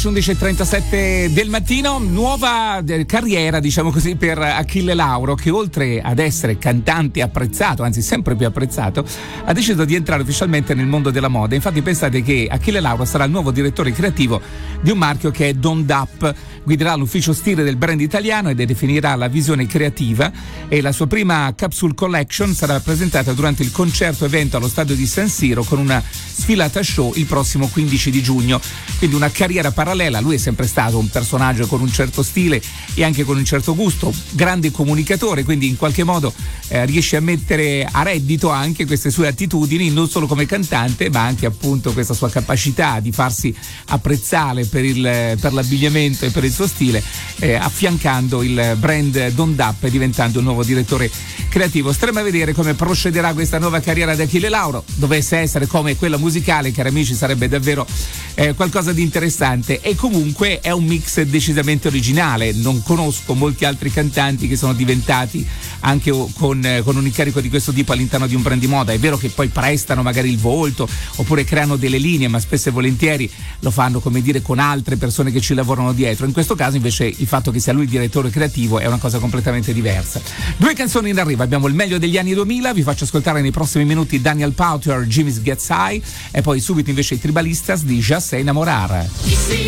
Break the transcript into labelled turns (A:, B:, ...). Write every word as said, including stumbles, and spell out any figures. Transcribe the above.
A: undici e trentasette del mattino, nuova carriera, diciamo così, per Achille Lauro, che oltre ad essere cantante apprezzato, anzi sempre più apprezzato, ha deciso di entrare ufficialmente nel mondo della moda. Infatti pensate che Achille Lauro sarà il nuovo direttore creativo di un marchio che è Don Dap, guiderà l'ufficio stile del brand italiano e definirà la visione creativa, e la sua prima Capsule Collection sarà presentata durante il concerto evento allo stadio di San Siro con una sfilata show il prossimo quindici di giugno. Quindi una carriera parallela. Lui è sempre stato un personaggio con un certo stile e anche con un certo gusto, grande comunicatore, quindi in qualche modo eh, riesce a mettere a reddito anche queste sue attitudini, non solo come cantante ma anche appunto questa sua capacità di farsi apprezzare per, il, per l'abbigliamento e per il suo stile, eh, affiancando il brand Don Dap e diventando il nuovo direttore creativo. Staremo a vedere come procederà questa nuova carriera di Achille Lauro. Dovesse essere come quella musicale, cari amici, sarebbe davvero eh, qualcosa di interessante, e comunque è un mix decisamente originale. Non conosco molti altri cantanti che sono diventati anche con, eh, con un incarico di questo tipo all'interno di un brand di moda. È vero che poi prestano magari il volto oppure creano delle linee, ma spesso e volentieri lo fanno, come dire, con altre persone che ci lavorano dietro. In questo caso invece il fatto che sia lui il direttore creativo è una cosa completamente diversa. Due canzoni in arrivo, abbiamo il meglio degli anni duemila, vi faccio ascoltare nei prossimi minuti Daniel Powter, Jimmy's Gets High, e poi subito invece i Tribalistas di Já Sei Namorar.